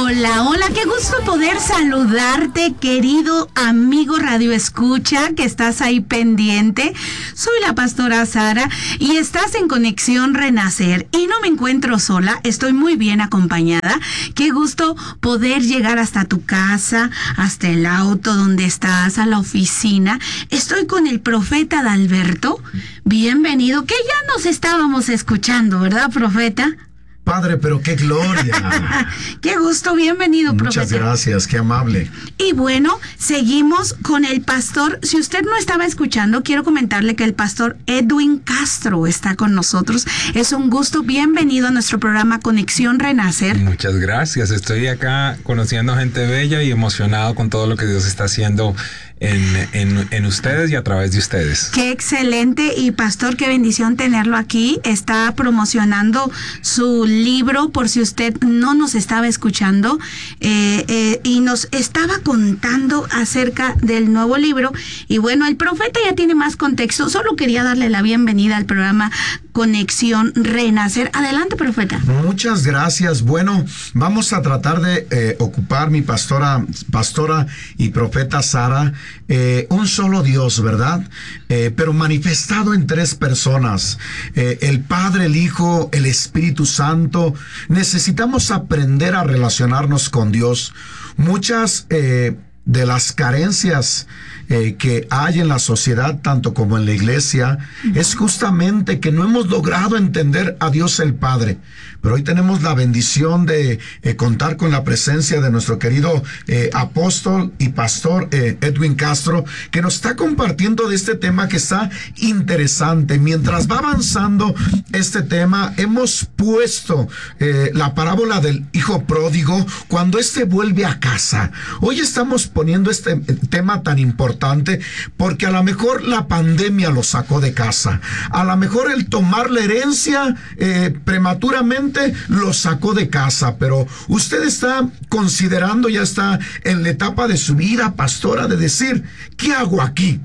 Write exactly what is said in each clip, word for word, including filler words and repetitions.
Hola, hola, qué gusto poder saludarte, querido amigo Radio Escucha, que estás ahí pendiente. Soy la pastora Sara y estás en Conexión Renacer. Y no me encuentro sola, estoy muy bien acompañada. Qué gusto poder llegar hasta tu casa, hasta el auto donde estás, a la oficina. Estoy con el profeta Adalberto. Bienvenido, que ya nos estábamos escuchando, ¿verdad, profeta? Padre, pero qué gloria. Qué gusto, bienvenido, profeta. Muchas gracias, qué amable. Y bueno, seguimos con el pastor. Si usted no estaba escuchando, quiero comentarle que el pastor Edwin Castro está con nosotros. Es un gusto, bienvenido a nuestro programa Conexión Renacer. Muchas gracias, estoy acá conociendo gente bella y emocionado con todo lo que Dios está haciendo En, en, en ustedes y a través de ustedes. Qué excelente, y pastor, qué bendición tenerlo aquí. Está promocionando su libro, por si usted no nos estaba escuchando, eh, eh, y nos estaba contando acerca del nuevo libro. Y bueno, el profeta ya tiene más contexto. Solo quería darle la bienvenida al programa Conexión Renacer. Adelante, profeta. Muchas gracias. Bueno, vamos a tratar de eh, ocupar, mi pastora, pastora y profeta Sara, Eh, un solo Dios, ¿verdad? Eh, pero manifestado en tres personas, eh, el Padre, el Hijo, el Espíritu Santo. Necesitamos aprender a relacionarnos con Dios. Muchas eh, de las carencias eh, que hay en la sociedad, tanto como en la iglesia, uh-huh. es justamente que no hemos logrado entender a Dios el Padre. Pero hoy tenemos la bendición de eh, contar con la presencia de nuestro querido eh, apóstol y pastor eh, Edwin Castro, que nos está compartiendo de este tema que está interesante. Mientras va avanzando este tema, hemos puesto eh, la parábola del hijo pródigo cuando éste vuelve a casa. Hoy estamos poniendo este tema tan importante porque a lo mejor la pandemia lo sacó de casa. A lo mejor el tomar la herencia eh, prematuramente lo sacó de casa, pero usted está considerando, ya está en la etapa de su vida, pastora, de decir, ¿qué hago aquí?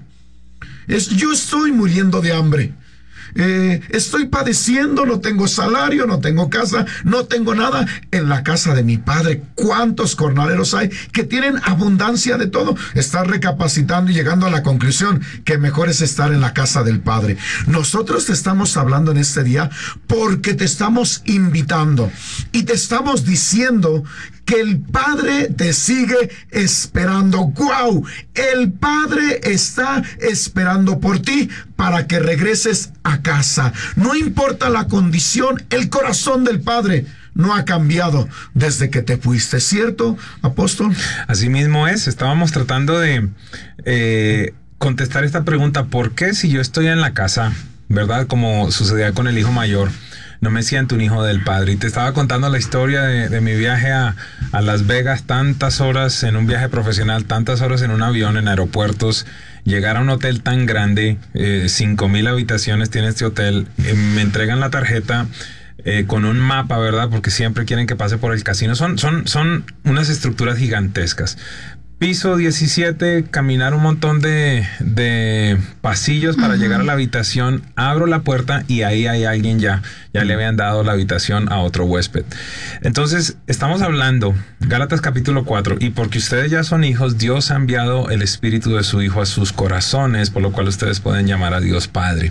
Es, yo estoy muriendo de hambre. Eh, estoy padeciendo, no tengo salario, no tengo casa, no tengo nada en la casa de mi padre. ¿Cuántos jornaleros hay que tienen abundancia de todo? Estás recapacitando y llegando a la conclusión que mejor es estar en la casa del Padre. Nosotros te estamos hablando en este día porque te estamos invitando y te estamos diciendo que el Padre te sigue esperando. ¡Guau! El Padre está esperando por ti para que regreses a casa. No importa la condición, el corazón del Padre no ha cambiado desde que te fuiste, ¿cierto, apóstol? Así mismo es. Estábamos tratando de eh, contestar esta pregunta: ¿por qué, si yo estoy en la casa, verdad, como sucedía con el hijo mayor, no me siento un hijo del Padre? Y te estaba contando la historia de, de mi viaje a, a Las Vegas, tantas horas en un viaje profesional, tantas horas en un avión, en aeropuertos, llegar a un hotel tan grande, eh, cinco mil habitaciones tiene este hotel, eh, me entregan la tarjeta eh, con un mapa, ¿verdad? Porque siempre quieren que pase por el casino. Son, son, son unas estructuras gigantescas. Piso diecisiete, caminar un montón de, de pasillos para uh-huh. llegar a la habitación. Abro la puerta y ahí hay alguien ya. Ya le habían dado la habitación a otro huésped. Entonces, estamos hablando, Gálatas capítulo cuatro, y porque ustedes ya son hijos, Dios ha enviado el Espíritu de su Hijo a sus corazones, por lo cual ustedes pueden llamar a Dios Padre.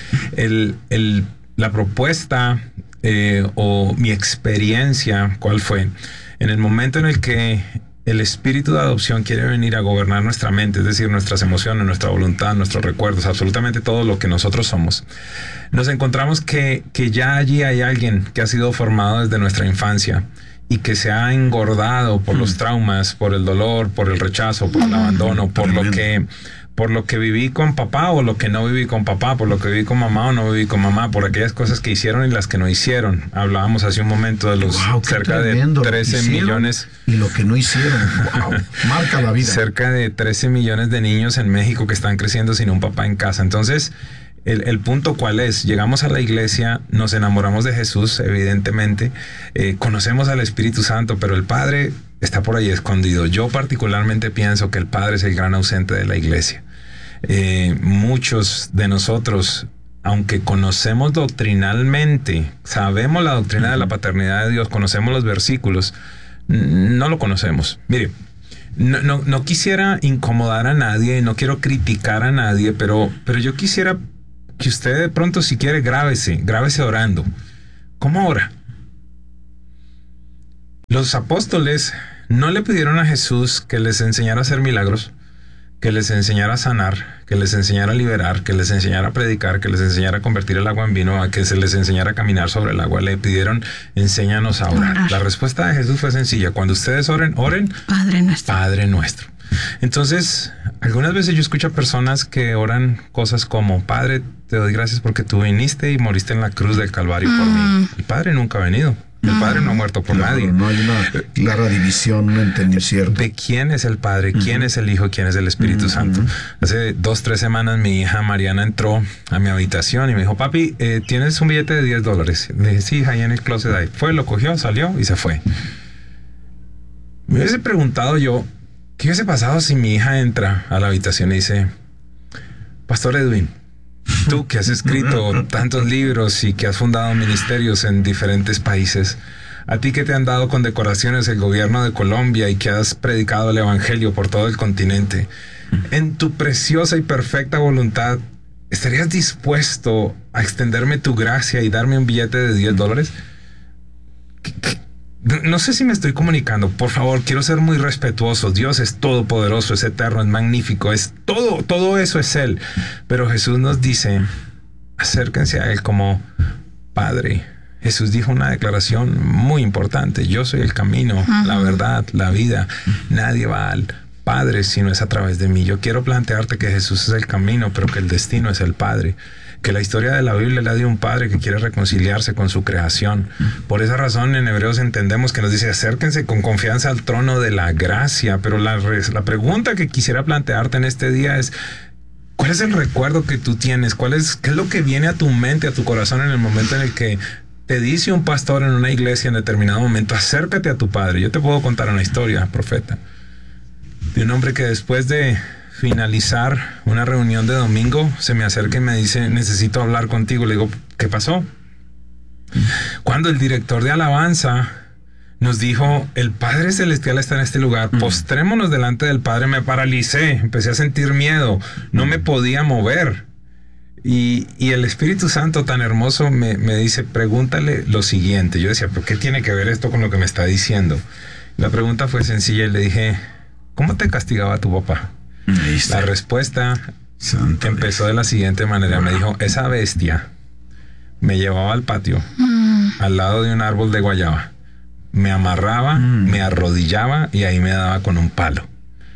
El, el, la propuesta eh, o mi experiencia, ¿cuál fue? En el momento en el que el espíritu de adopción quiere venir a gobernar nuestra mente, es decir, nuestras emociones, nuestra voluntad, nuestros recuerdos, absolutamente todo lo que nosotros somos, nos encontramos que, que ya allí hay alguien que ha sido formado desde nuestra infancia y que se ha engordado por mm. los traumas, por el dolor, por el rechazo, por el abandono, por lo que... por lo que viví con papá o lo que no viví con papá, por lo que viví con mamá o no viví con mamá, por aquellas cosas que hicieron y las que no hicieron. Hablábamos hace un momento de los wow, cerca tremendo. de trece millones. Y lo que no hicieron, wow, marca la vida. Cerca de trece millones de niños en México que están creciendo sin un papá en casa. Entonces, el, el punto cuál es, llegamos a la iglesia, nos enamoramos de Jesús, evidentemente, eh, conocemos al Espíritu Santo, pero el Padre está por ahí escondido. Yo particularmente pienso que el Padre es el gran ausente de la iglesia. Eh, muchos de nosotros, aunque conocemos doctrinalmente, sabemos la doctrina uh-huh. de la paternidad de Dios, conocemos los versículos, no lo conocemos. Mire, no, no, no quisiera incomodar a nadie, no quiero criticar a nadie, pero, pero yo quisiera que usted de pronto, si quiere, grábese, grábese orando. ¿Cómo ora? Los apóstoles no le pidieron a Jesús que les enseñara a hacer milagros, que les enseñara a sanar, que les enseñara a liberar, que les enseñara a predicar, que les enseñara a convertir el agua en vino, a que se les enseñara a caminar sobre el agua. Le pidieron, enséñanos a orar. orar. La respuesta de Jesús fue sencilla. Cuando ustedes oren, oren, Padre nuestro. Padre nuestro. Entonces, algunas veces yo escucho a personas que oran cosas como: Padre, te doy gracias porque tú viniste y moriste en la cruz del Calvario mm. por mí. El Padre nunca ha venido. El Padre no ha muerto por claro, nadie. No hay una clara división, no entendí, cierto. De quién es el Padre, quién uh-huh. es el Hijo, quién es el Espíritu uh-huh. Santo. Hace dos, tres semanas mi hija Mariana entró a mi habitación y me dijo: papi, eh, ¿tienes un billete de diez dólares? Le dije: sí, ahí en el closet ahí. Fue, lo cogió, salió y se fue. Me hubiese preguntado yo, ¿qué hubiese pasado si mi hija entra a la habitación y dice: Pastor Edwin, tú que has escrito tantos libros y que has fundado ministerios en diferentes países, a ti que te han dado condecoraciones el gobierno de Colombia y que has predicado el evangelio por todo el continente, en tu preciosa y perfecta voluntad, ¿estarías dispuesto a extenderme tu gracia y darme un billete de diez dólares? No sé si me estoy comunicando. Por favor, quiero ser muy respetuoso. Dios es todopoderoso, es eterno, es magnífico, es todo, todo eso es Él. Pero Jesús nos dice: acérquense a Él como Padre. Jesús dijo una declaración muy importante: yo soy el camino, uh-huh. la verdad, la vida. Nadie va al Padre si no es a través de mí. Yo quiero plantearte que Jesús es el camino, pero que el destino es el Padre. Que la historia de la Biblia es la de un padre que quiere reconciliarse con su creación. Por esa razón, en Hebreos entendemos que nos dice: acérquense con confianza al trono de la gracia. Pero la, la pregunta que quisiera plantearte en este día es: ¿cuál es el recuerdo que tú tienes? ¿Cuál es, qué es lo que viene a tu mente, a tu corazón en el momento en el que te dice un pastor en una iglesia en determinado momento: acércate a tu padre? Yo te puedo contar una historia, profeta, de un hombre que después de finalizar una reunión de domingo se me acerca y me dice: necesito hablar contigo. Le digo: ¿qué pasó? Cuando el director de alabanza nos dijo: el Padre Celestial está en este lugar, mm. postrémonos delante del Padre, me paralicé, empecé a sentir miedo, no me podía mover. Y, y el Espíritu Santo tan hermoso me, me dice: pregúntale lo siguiente. Yo decía: ¿pero qué tiene que ver esto con lo que me está diciendo? La pregunta fue sencilla y le dije: ¿cómo te castigaba tu papá? La respuesta Santo empezó de la siguiente manera. Me dijo: esa bestia me llevaba al patio, mm. al lado de un árbol de guayaba, me amarraba, mm. me arrodillaba y ahí me daba con un palo.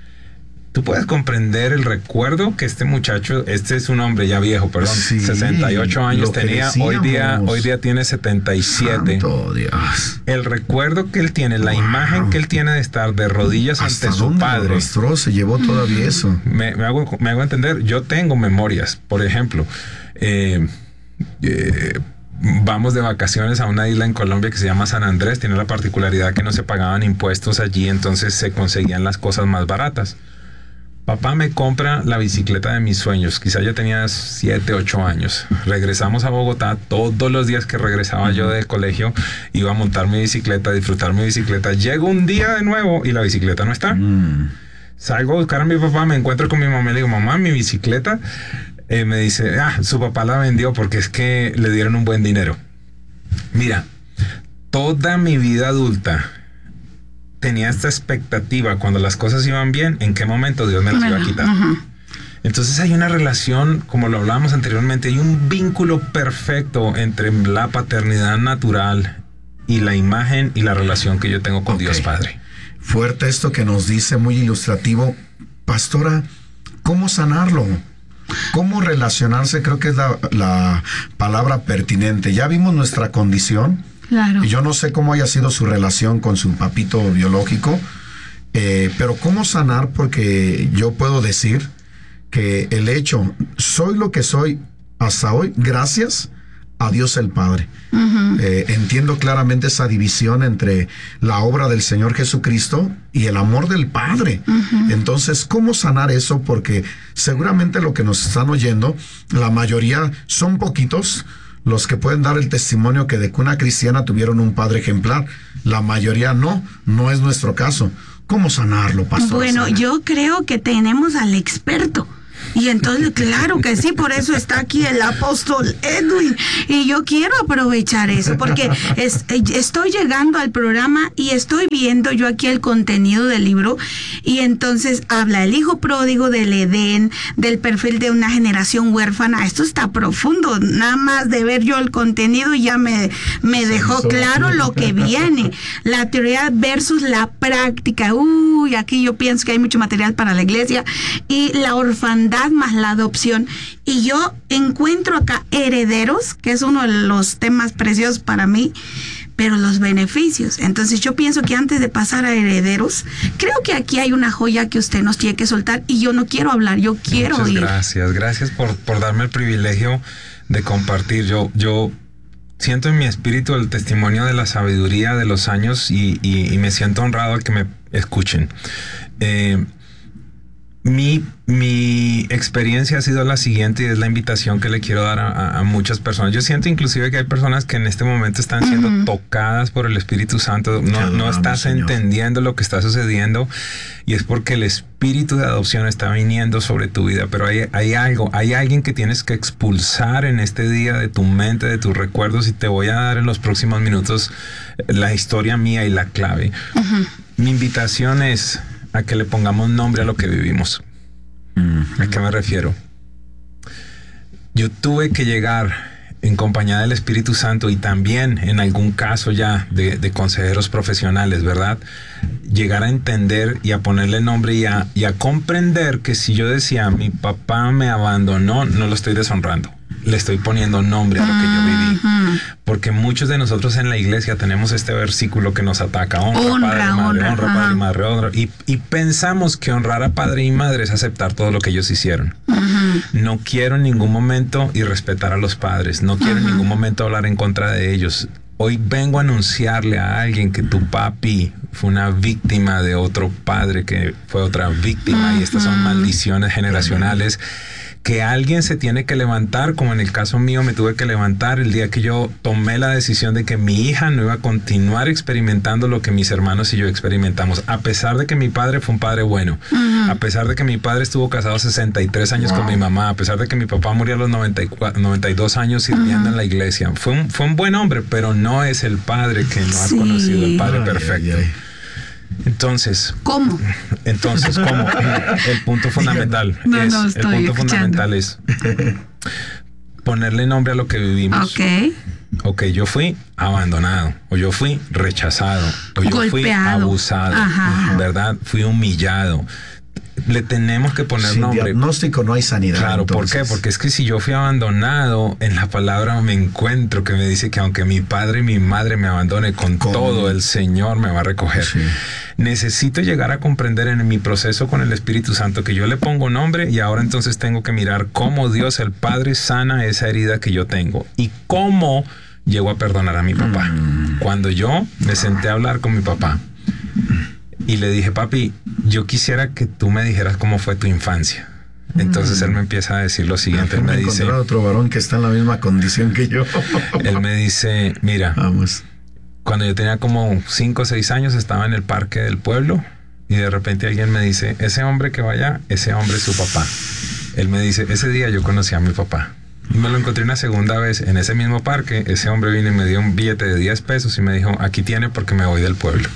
Tú puedes comprender el recuerdo que este muchacho, este es un hombre ya viejo, perdón, sí, sesenta y ocho años tenía, hoy día, hoy día tiene setenta y siete. Santo Dios. El recuerdo que él tiene, la wow. imagen que él tiene de estar de rodillas ante su padre. Arrastró, se llevó todavía eso. Me, me, hago, me hago entender. Yo tengo memorias, por ejemplo, eh, eh, vamos de vacaciones a una isla en Colombia que se llama San Andrés. Tiene la particularidad que no se pagaban impuestos allí, entonces se conseguían las cosas más baratas. Papá me compra la bicicleta de mis sueños. Quizá yo tenía siete, ocho años. Regresamos a Bogotá. Todos los días que regresaba yo del colegio, iba a montar mi bicicleta, a disfrutar mi bicicleta. Llego un día de nuevo y la bicicleta no está. Mm. Salgo a buscar a mi papá, me encuentro con mi mamá y le digo: mamá, mi bicicleta. Eh, me dice: ah, su papá la vendió porque es que le dieron un buen dinero. Mira, toda mi vida adulta tenía esta expectativa, cuando las cosas iban bien, en qué momento Dios me las iba a quitar. Uh-huh. Entonces hay una relación, como lo hablábamos anteriormente, hay un vínculo perfecto entre la paternidad natural y la imagen y la relación que yo tengo con okay. Dios Padre. Fuerte esto que nos dice, muy ilustrativo. Pastora, ¿cómo sanarlo? ¿Cómo relacionarse? Creo que es la, la palabra pertinente. Ya vimos nuestra condición. Claro. Y yo no sé cómo haya sido su relación con su papito biológico, eh, pero cómo sanar, porque yo puedo decir que el hecho, soy lo que soy hasta hoy, gracias a Dios el Padre. Uh-huh. Eh, entiendo claramente esa división entre la obra del Señor Jesucristo y el amor del Padre. Uh-huh. Entonces, ¿cómo sanar eso? Porque seguramente lo que nos están oyendo, la mayoría son poquitos los que pueden dar el testimonio que de cuna cristiana tuvieron un padre ejemplar. la mayoría no, no es nuestro caso. ¿Cómo sanarlo, pastor? Bueno, Sara? yo creo que tenemos al experto. Y entonces, claro que sí, por eso está aquí el apóstol Edwin. Y yo quiero aprovechar eso, porque es, estoy llegando al programa y estoy viendo yo aquí el contenido del libro. Y entonces habla el hijo pródigo, del Edén, del perfil de una generación huérfana. Esto está profundo. Nada más de ver yo el contenido ya me, me dejó claro lo que viene. La teoría versus la práctica. Uy, aquí yo pienso que hay mucho material para la iglesia. Y la orfandad más la adopción, y yo encuentro acá herederos, que es uno de los temas preciosos para mí, pero los beneficios. Entonces yo pienso que antes de pasar a herederos, creo que aquí hay una joya que usted nos tiene que soltar, y yo no quiero hablar, yo quiero Muchas oír. Gracias, gracias por, por darme el privilegio de compartir. Yo, yo siento en mi espíritu el testimonio de la sabiduría de los años, y, y, y me siento honrado al que me escuchen. Eh, Mi, mi experiencia ha sido la siguiente, y es la invitación que le quiero dar a, a muchas personas. Yo siento inclusive que hay personas que en este momento están siendo uh-huh. tocadas por el Espíritu Santo. No, no estás Señor. entendiendo lo que está sucediendo, y es porque el espíritu de adopción está viniendo sobre tu vida. Pero hay, hay algo, hay alguien que tienes que expulsar en este día de tu mente, de tus recuerdos, y te voy a dar en los próximos minutos la historia mía y la clave. Uh-huh. Mi invitación es a que le pongamos nombre a lo que vivimos. Mm. ¿A qué me refiero? Yo tuve que llegar en compañía del Espíritu Santo, y también en algún caso ya de, de consejeros profesionales, ¿verdad? Llegar a entender y a ponerle nombre, y a, y a comprender que si yo decía mi papá me abandonó, no lo estoy deshonrando. Le estoy poniendo nombre a lo que yo viví. Uh-huh. Porque muchos de nosotros en la iglesia tenemos este versículo que nos ataca. Honra, honra padre y madre, honra, honra padre y madre, honra. Y, y pensamos que honrar a padre y madre es aceptar todo lo que ellos hicieron. Uh-huh. No quiero en ningún momento irrespetar a los padres. No quiero uh-huh. en ningún momento hablar en contra de ellos. Hoy vengo a anunciarle a alguien que tu papi fue una víctima de otro padre que fue otra víctima. Uh-huh. Y estas son maldiciones generacionales. Que alguien se tiene que levantar, como en el caso mío me tuve que levantar el día que yo tomé la decisión de que mi hija no iba a continuar experimentando lo que mis hermanos y yo experimentamos, a pesar de que mi padre fue un padre bueno, uh-huh. a pesar de que mi padre estuvo casado sesenta y tres años wow. con mi mamá, a pesar de que mi papá murió a los noventa y cuatro, noventa y dos años sirviendo uh-huh. en la iglesia. Fue un, fue un buen hombre, pero no es el padre que no has sí. conocido, el padre ay, perfecto. Ay, ay. Entonces, ¿cómo? Entonces, ¿cómo? El punto fundamental no, es, no, el punto escuchando. fundamental es ponerle nombre a lo que vivimos. Ok. Ok, yo fui abandonado, o yo fui rechazado, o yo golpeado. fui abusado, Ajá. ¿verdad? Fui humillado. Le tenemos que poner Sin nombre. diagnóstico no hay sanidad. Claro, entonces. ¿por qué? Porque es que si yo fui abandonado, en la palabra me encuentro que me dice que aunque mi padre y mi madre me abandone, con ¿Cómo? todo el Señor me va a recoger. Sí. Necesito llegar a comprender en mi proceso con el Espíritu Santo que yo le pongo nombre, y ahora entonces tengo que mirar cómo Dios el Padre sana esa herida que yo tengo, y cómo llego a perdonar a mi papá. Mm. Cuando yo me senté a hablar con mi papá y le dije, papi, yo quisiera que tú me dijeras cómo fue tu infancia. Entonces mm. él me empieza a decir lo siguiente. Él me dice, otro varón que está en la misma condición que yo. Él me dice, mira, vamos. Cuando yo tenía como cinco o seis años, estaba en el parque del pueblo, y de repente alguien me dice, ese hombre que vaya, ese hombre es su papá. Él me dice, ese día yo conocí a mi papá. Y me lo encontré una segunda vez en ese mismo parque. Ese hombre vino y me dio un billete de diez pesos y me dijo, aquí tiene porque me voy del pueblo.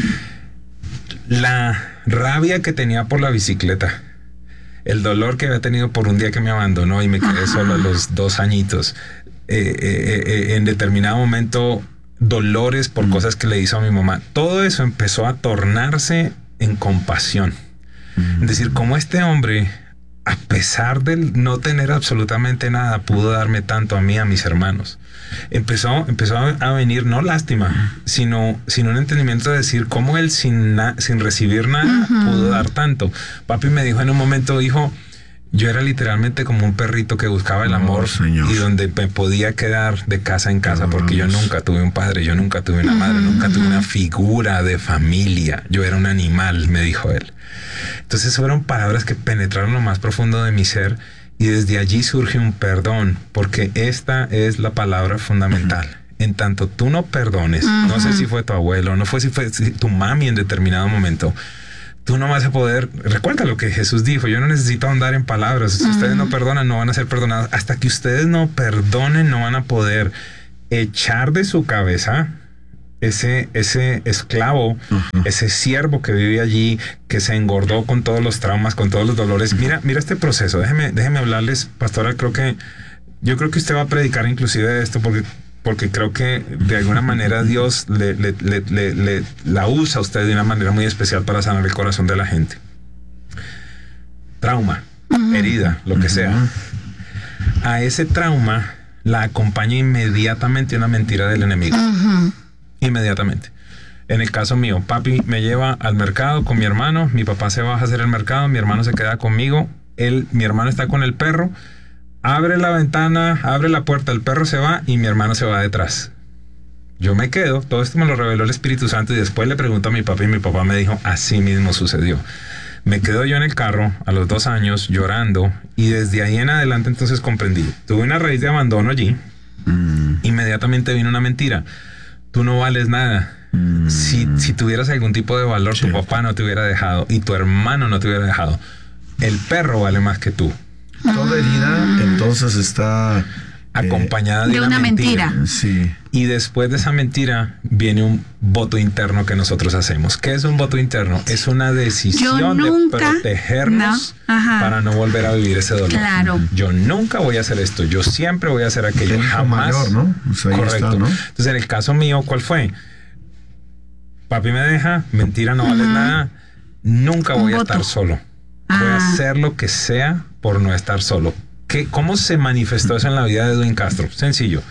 La rabia que tenía por la bicicleta, el dolor que había tenido por un día que me abandonó y me quedé solo a los dos añitos, eh, eh, eh, en determinado momento dolores por mm. cosas que le hizo a mi mamá, todo eso empezó a tornarse en compasión. Mm. Es decir, como este hombre, a pesar de no tener absolutamente nada, pudo darme tanto a mí, a mis hermanos. Empezó, empezó a venir no lástima, sino, sino un entendimiento de decir cómo él sin, na, sin recibir nada uh-huh. pudo dar tanto. Papi me dijo en un momento, hijo, yo era literalmente como un perrito que buscaba el amor oh, y donde me podía quedar de casa en casa, oh, porque yo nunca tuve un padre, yo nunca tuve una madre, uh-huh. nunca tuve una figura de familia. Yo era un animal, me dijo él. Entonces fueron palabras que penetraron lo más profundo de mi ser. Y desde allí surge un perdón, porque esta es la palabra fundamental. en tanto tú no perdones, uh-huh. no sé si fue tu abuelo, no fue si fue si tu mami en determinado momento, tú no vas a poder. Recuerda lo que Jesús dijo: yo no necesito ahondar en palabras. Si uh-huh. ustedes no perdonan, no van a ser perdonados. Hasta que ustedes no perdonen, no van a poder echar de su cabeza ese, ese esclavo, uh-huh. ese siervo que vive allí, que se engordó con todos los traumas, con todos los dolores. Uh-huh. Mira, mira este proceso. Déjeme, déjeme hablarles, pastora. Creo que yo creo que usted va a predicar inclusive de esto, porque porque creo que de alguna manera Dios le, le, le, le, le la usa a usted de una manera muy especial para sanar el corazón de la gente. Trauma, uh-huh. herida, lo que uh-huh. sea. A ese trauma la acompaña inmediatamente una mentira del enemigo. Uh-huh. Inmediatamente. En el caso mío, papi me lleva al mercado con mi hermano, mi papá se baja a hacer el mercado, mi hermano se queda conmigo, él, mi hermano está con el perro, abre la ventana, abre la puerta, el perro se va y mi hermano se va detrás. Yo me quedo, todo esto me lo reveló el Espíritu Santo y después le pregunto a mi papá y mi papá me dijo: así mismo sucedió. Me quedo yo en el carro a los dos años llorando y desde ahí en adelante entonces comprendí. Tuve una raíz de abandono allí. Mm. Inmediatamente vino una mentira: tú no vales nada. Mm. Si, si tuvieras algún tipo de valor, sí. tu papá no te hubiera dejado y tu hermano no te hubiera dejado. El perro vale más que tú. Toda herida entonces está acompañada eh, de, de una, una mentira. mentira. Sí. Y después de esa mentira viene un voto interno que nosotros hacemos. ¿Qué es un voto interno? Es una decisión nunca, de protegernos no. para no volver a vivir ese dolor. Claro. Yo nunca voy a hacer esto. Yo siempre voy a hacer aquello. El Jamás. Mayor, ¿no? O sea, correcto. Está, ¿no? Entonces, en el caso mío, ¿cuál fue? Papi me deja, mentira, no uh-huh. vale nada. Nunca voy un a voto. estar solo. Voy ah. a hacer lo que sea por no estar solo. ¿Qué, ¿Cómo se manifestó eso en la vida de Edwin Castro? Sencillo.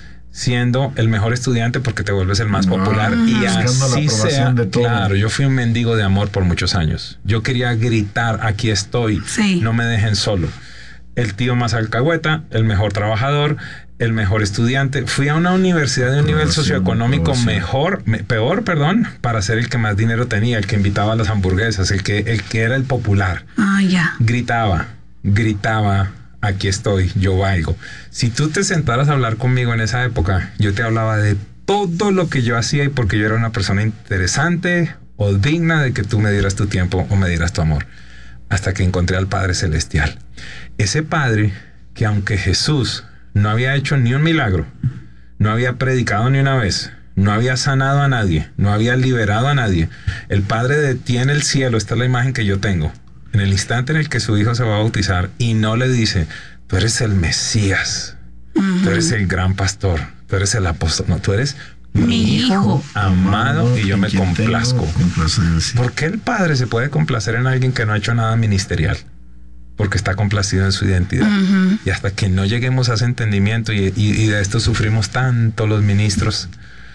Siendo el mejor estudiante porque te vuelves el más popular. Ah, y así sea. De todo. Claro, yo fui un mendigo de amor por muchos años. Yo quería gritar: aquí estoy. Sí. No me dejen solo. El tío más alcahueta, el mejor trabajador, el mejor estudiante. Fui a una universidad de un nivel socioeconómico mejor, me, peor, perdón, para ser el que más dinero tenía, el que invitaba a las hamburguesas, el que, el que era el popular. Ah, ya. Gritaba, gritaba: aquí estoy, yo valgo. Si tú te sentaras a hablar conmigo en esa época, yo te hablaba de todo lo que yo hacía y porque yo era una persona interesante o digna de que tú me dieras tu tiempo o me dieras tu amor. Hasta que encontré al Padre Celestial. Ese Padre que, aunque Jesús no había hecho ni un milagro, no había predicado ni una vez, no había sanado a nadie, no había liberado a nadie, el Padre detiene el cielo. Esta es la imagen que yo tengo. En el instante en el que su hijo se va a bautizar y no le dice: tú eres el Mesías, uh-huh. tú eres el gran pastor, tú eres el apóstol. No, tú eres mi hijo amado y yo me complazco. ¿Por qué el Padre se puede complacer en alguien que no ha hecho nada ministerial? Porque está complacido en su identidad. Uh-huh. Y hasta que no lleguemos a ese entendimiento, y, y, y de esto sufrimos tanto los ministros.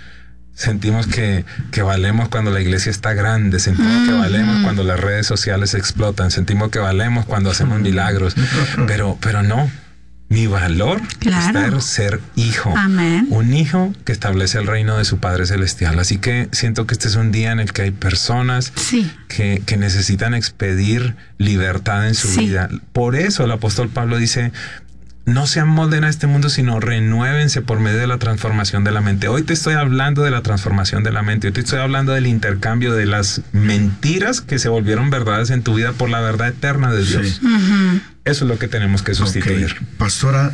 Sentimos que, que valemos cuando la iglesia está grande, sentimos uh-huh. que valemos cuando las redes sociales explotan, sentimos que valemos cuando hacemos milagros, pero, pero no. Mi valor claro. está en ser hijo. Amén. Un hijo que establece el reino de su Padre Celestial. Así que siento que este es un día en el que hay personas sí. que, que necesitan expedir libertad en su sí. vida. Por eso el apóstol Pablo dice: no se amolden a este mundo, sino renuévense por medio de la transformación de la mente. Hoy te estoy hablando de la transformación de la mente. Hoy te estoy hablando del intercambio de las mentiras que se volvieron verdades en tu vida por la verdad eterna de Dios. Sí. Uh-huh. Eso es lo que tenemos que sustituir. Okay. Pastora,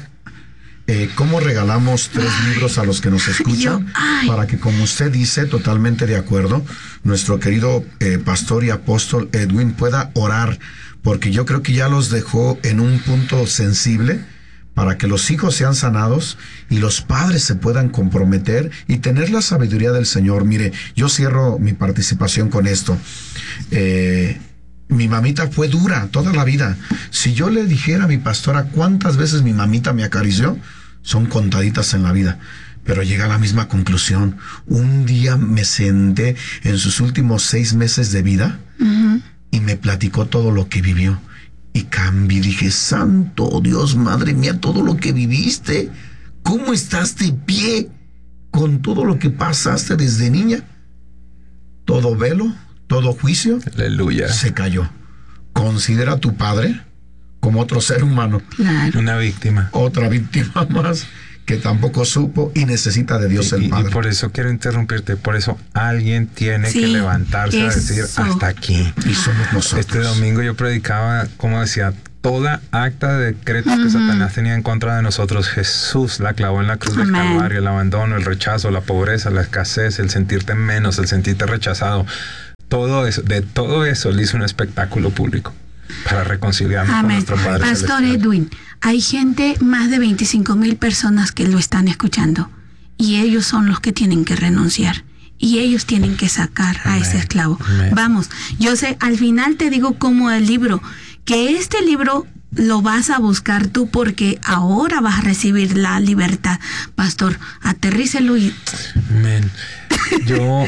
eh, ¿cómo regalamos tres ay, libros a los que nos escuchan? Yo, para que, como usted dice, totalmente de acuerdo, nuestro querido eh, pastor y apóstol Edwin pueda orar, porque yo creo que ya los dejó en un punto sensible para que los hijos sean sanados y los padres se puedan comprometer y tener la sabiduría del Señor. Mire, yo cierro mi participación con esto. Eh, mi mamita fue dura toda la vida. Si yo le dijera a mi pastora cuántas veces mi mamita me acarició, son contaditas en la vida. Pero llega a la misma conclusión. Un día me senté en sus últimos seis meses de vida uh-huh. y me platicó todo lo que vivió. Y cambié, dije: santo Dios, madre mía, todo lo que viviste. ¿Cómo estás de pie con todo lo que pasaste desde niña? Todo velo, todo juicio, aleluya, se cayó. Considera a tu padre como otro ser humano. Claro. Una víctima. Otra víctima más que tampoco supo y necesita de Dios y, el Padre. Y por eso quiero interrumpirte, por eso alguien tiene sí, que levantarse eso. a decir hasta aquí. Y somos nosotros. Este domingo yo predicaba, como decía, toda acta de decretos uh-huh. que Satanás tenía en contra de nosotros, Jesús la clavó en la cruz del Calvario, el abandono, el rechazo, la pobreza, la escasez, el sentirte menos, el sentirte rechazado. Todo eso, de todo eso le hizo un espectáculo público para reconciliarnos Amén. con nuestro Padre Pastor celestial. Edwin, hay gente, más de veinticinco mil personas que lo están escuchando y ellos son los que tienen que renunciar y ellos tienen que sacar Amén. a ese esclavo. Amén. Vamos, yo sé, al final te digo como el libro, que este libro lo vas a buscar tú porque ahora vas a recibir la libertad. Pastor, aterrícelo y... Amén. Yo...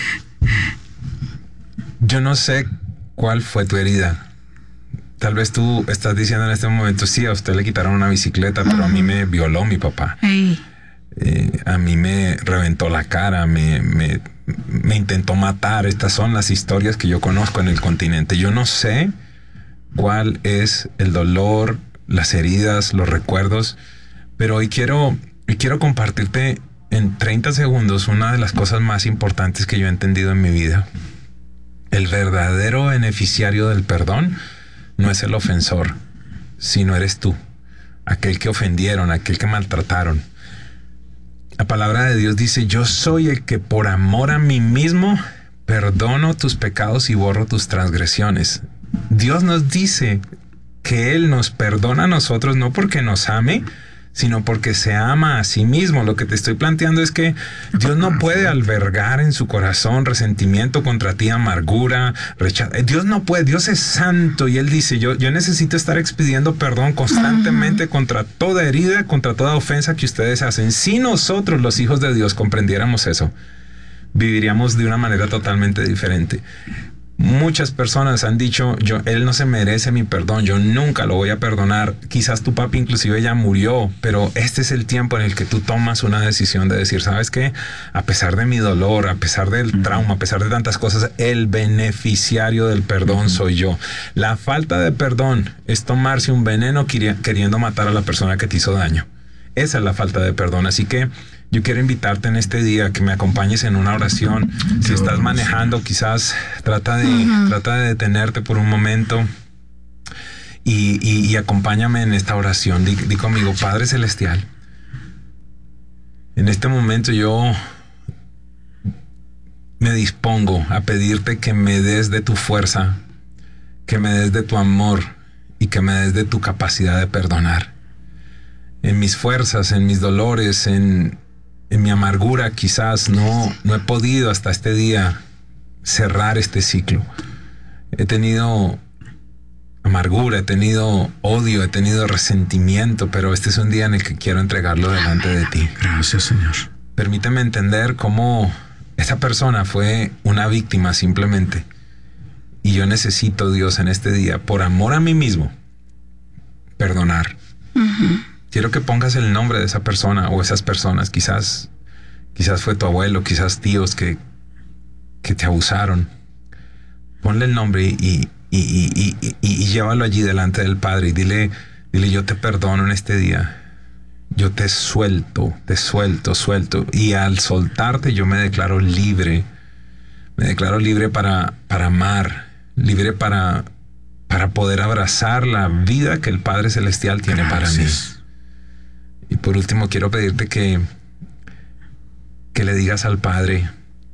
Yo no sé cuál fue tu herida. Tal vez tú estás diciendo en este momento, sí, a usted le quitaron una bicicleta, pero uh-huh. a mí me violó mi papá. Hey. Eh, a mí me reventó la cara, me, me, me intentó matar. Estas son las historias que yo conozco en el continente. Yo no sé cuál es el dolor, las heridas, los recuerdos, pero hoy quiero, hoy quiero compartirte en treinta segundos una de las cosas más importantes que yo he entendido en mi vida. El verdadero beneficiario del perdón no es el ofensor, sino eres tú, aquel que ofendieron, aquel que maltrataron. La palabra de Dios dice, yo soy el que por amor a mí mismo perdono tus pecados y borro tus transgresiones. Dios nos dice que Él nos perdona a nosotros no porque nos ame, sino porque se ama a sí mismo. Lo que te estoy planteando es que Dios no puede albergar en su corazón resentimiento contra ti, amargura, rechazo. Dios no puede, Dios es santo y Él dice, yo, yo necesito estar expidiendo perdón constantemente uh-huh. contra toda herida, contra toda ofensa que ustedes hacen. Si nosotros, los hijos de Dios, comprendiéramos eso, viviríamos de una manera totalmente diferente. Muchas personas han dicho, yo, él no se merece mi perdón, yo nunca lo voy a perdonar. Quizás tu papi inclusive ya murió, pero este es el tiempo en el que tú tomas una decisión de decir, ¿sabes qué? A pesar de mi dolor, a pesar del trauma, a pesar de tantas cosas, el beneficiario del perdón soy yo. La falta de perdón es tomarse un veneno queriendo matar a la persona que te hizo daño. Esa es la falta de perdón. Así que yo quiero invitarte en este día que me acompañes en una oración. Si estás manejando, quizás trata de, uh-huh. trata de detenerte por un momento y, y, y acompáñame en esta oración. Di, di conmigo, Padre Celestial, en este momento yo me dispongo a pedirte que me des de tu fuerza, que me des de tu amor y que me des de tu capacidad de perdonar. En mis fuerzas, en mis dolores, en... En mi amargura quizás no, no he podido hasta este día cerrar este ciclo. He tenido amargura, he tenido odio, he tenido resentimiento, pero este es un día en el que quiero entregarlo delante de ti. Gracias, Señor. Permíteme entender cómo esa persona fue una víctima simplemente. Y yo necesito, Dios, en este día, por amor a mí mismo, perdonar. Uh-huh. Quiero que pongas el nombre de esa persona o esas personas. Quizás, quizás fue tu abuelo, quizás tíos que, que te abusaron. Ponle el nombre y, y, y, y, y, y llévalo allí delante del Padre y dile, dile, yo te perdono en este día. Yo te suelto, te suelto, suelto. Y al soltarte yo me declaro libre. Me declaro libre para, para amar, libre para, para poder abrazar la vida que el Padre Celestial tiene Gracias. para mí. Y por último quiero pedirte que, que le digas al Padre,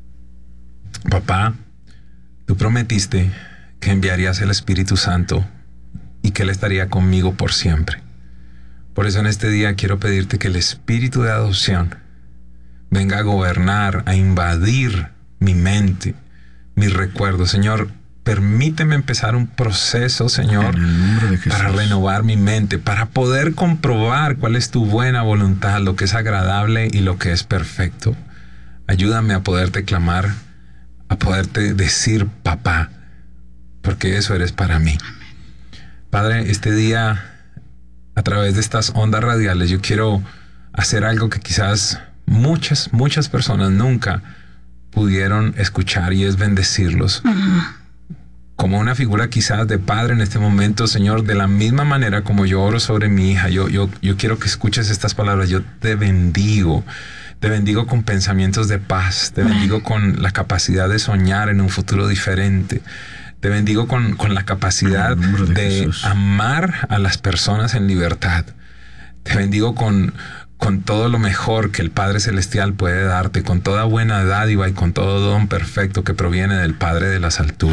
papá, tú prometiste que enviarías el Espíritu Santo y que Él estaría conmigo por siempre. Por eso en este día quiero pedirte que el Espíritu de adopción venga a gobernar, a invadir mi mente, mis recuerdos. Señor, permíteme empezar un proceso, Señor, para renovar mi mente, para poder comprobar cuál es tu buena voluntad, lo que es agradable y lo que es perfecto. Ayúdame a poderte clamar, a poderte decir papá, porque eso eres para mí. Padre, este día, a través de estas ondas radiales, yo quiero hacer algo que quizás muchas, muchas personas nunca pudieron escuchar, y es bendecirlos. Uh-huh. como una figura quizás de padre en este momento, Señor, de la misma manera como yo oro sobre mi hija, yo, yo, yo quiero que escuches estas palabras. Yo te bendigo. Te bendigo con pensamientos de paz. Te bendigo con la capacidad de soñar en un futuro diferente. Te bendigo con, con la capacidad de, de amar a las personas en libertad. Te bendigo con, con todo lo mejor que el Padre Celestial puede darte, con toda buena dádiva y con todo don perfecto que proviene del Padre de las alturas.